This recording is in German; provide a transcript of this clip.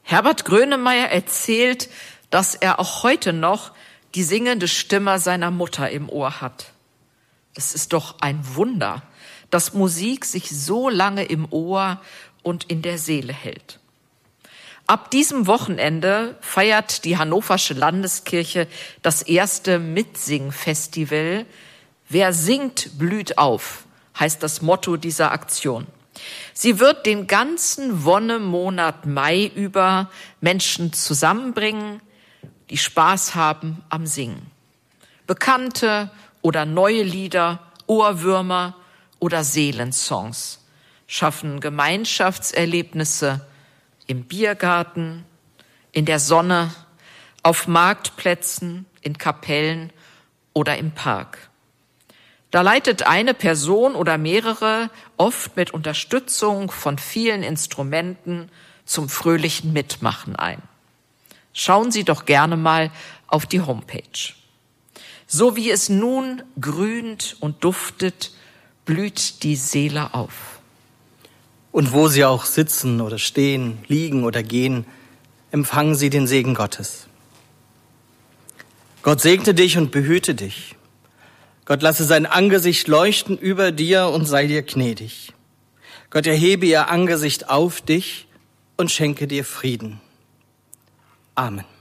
Herbert Grönemeyer erzählt, dass er auch heute noch die singende Stimme seiner Mutter im Ohr hat. Das ist doch ein Wunder, dass Musik sich so lange im Ohr und in der Seele hält. Ab diesem Wochenende feiert die Hannoversche Landeskirche das erste Mitsingfestival. Wer singt, blüht auf, heißt das Motto dieser Aktion. Sie wird den ganzen Wonnemonat Mai über Menschen zusammenbringen, die Spaß haben am Singen. Bekannte oder neue Lieder, Ohrwürmer oder Seelensongs schaffen Gemeinschaftserlebnisse im Biergarten, in der Sonne, auf Marktplätzen, in Kapellen oder im Park. Da leitet eine Person oder mehrere, oft mit Unterstützung von vielen Instrumenten, zum fröhlichen Mitmachen ein. Schauen Sie doch gerne mal auf die Homepage. So wie es nun grünt und duftet, blüht die Seele auf. Und wo Sie auch sitzen oder stehen, liegen oder gehen, empfangen Sie den Segen Gottes. Gott segne dich und behüte dich. Gott lasse sein Angesicht leuchten über dir und sei dir gnädig. Gott erhebe ihr Angesicht auf dich und schenke dir Frieden. Amen.